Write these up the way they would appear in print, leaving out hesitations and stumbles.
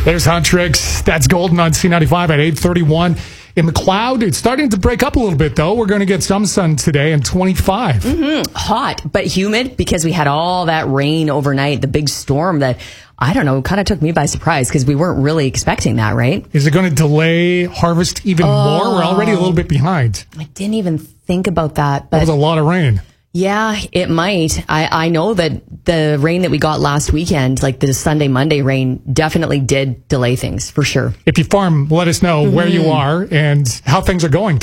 There's Hot Tricks. That's Golden on C95 at 8:31. In the cloud, it's starting to break up a little bit, though. We're going to get some sun today and 25. Hot, but humid because we had all that rain overnight, the big storm that, I don't know, kind of took me by surprise because we weren't really expecting that, right? Is it going to delay harvest even more? We're already a little bit behind. I didn't even think about that. But That was a lot of rain. yeah, it might. I know that the rain that we got last weekend, like the Sunday, Monday rain, definitely did delay things for sure. If you farm, let us know where you are and how things are going.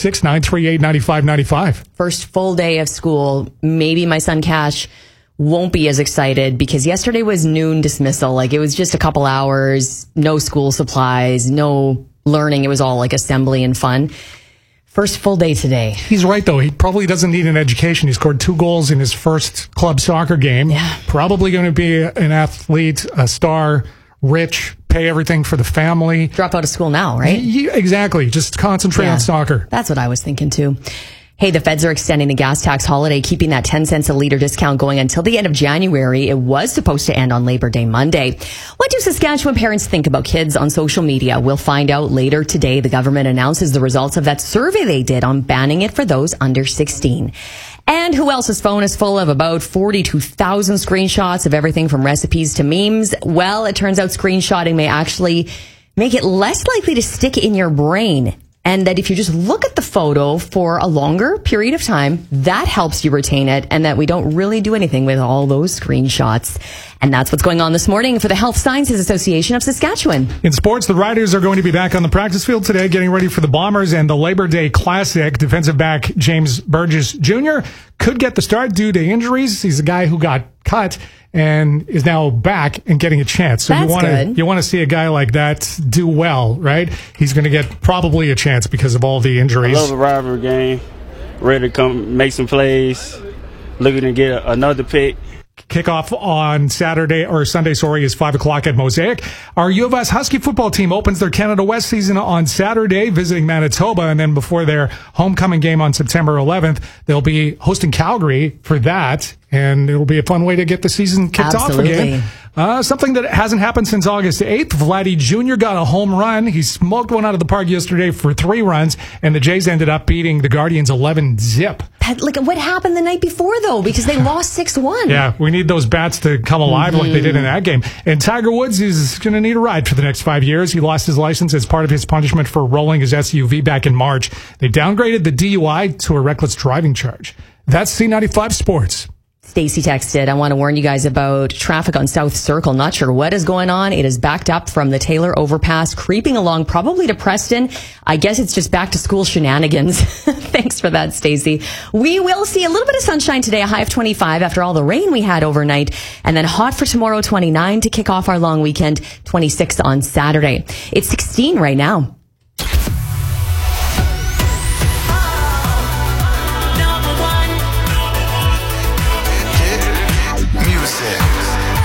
306-938-9595. First full day of school, maybe my son Cash won't be as excited because yesterday was noon dismissal. Like it was just a couple hours, no school supplies, no learning. It was all like assembly and fun. First full day today. He's right, though. He probably doesn't need an education. He scored 2 goals in his first club soccer game. Yeah. Probably going to be an athlete, a star, rich, pay everything for the family. Drop out of school now, right? Exactly. Just concentrate on soccer. That's what I was thinking too. Hey, the feds are extending the gas tax holiday, keeping that 10 cents a liter discount going until the end of January. It was supposed to end on Labor Day Monday. What do Saskatchewan parents think about kids on social media? We'll find out later today. The government announces the results of that survey they did on banning it for those under 16. And who else's phone is full of about 42,000 screenshots of everything from recipes to memes? Well, it turns out screenshotting may actually make it less likely to stick in your brain. And that if you just look at the photo for a longer period of time, that helps you retain it, and that we don't really do anything with all those screenshots. And that's what's going on this morning for the Health Sciences Association of Saskatchewan. In sports, the Riders are going to be back on the practice field today, getting ready for the Bombers and the Labor Day Classic. Defensive back James Burgess Jr. could get the start due to injuries. He's a guy who got cut and is now back and getting a chance. So you want to see a guy like that do well, right? He's going to get probably a chance because of all the injuries. I love a rivalry game. Ready to come make some plays. Looking to get another pick. Kickoff on Sunday, is 5 o'clock at Mosaic. Our U of S Husky football team opens their Canada West season on Saturday, visiting Manitoba, and then before their homecoming game on September 11th, they'll be hosting Calgary for that, and it'll be a fun way to get the season kicked off again. Something that hasn't happened since August 8th. Vladdy Jr. got a home run. He smoked one out of the park yesterday for 3 runs, and the Jays ended up beating the Guardians 11-zip. What happened the night before, though? Because they lost 6-1. Yeah, we need those bats to come alive like they did in that game. And Tiger Woods is going to need a ride for the next 5 years. He lost his license as part of his punishment for rolling his SUV back in March. They downgraded the DUI to a reckless driving charge. That's C95 Sports. Stacy texted, I want to warn you guys about traffic on South Circle. Not sure what is going on. It is backed up from the Taylor overpass, creeping along probably to Preston. I guess it's just back to school shenanigans. Thanks for that, Stacy. We will see a little bit of sunshine today, a high of 25 after all the rain we had overnight. And then hot for tomorrow, 29 to kick off our long weekend, 26 on Saturday. It's 16 right now.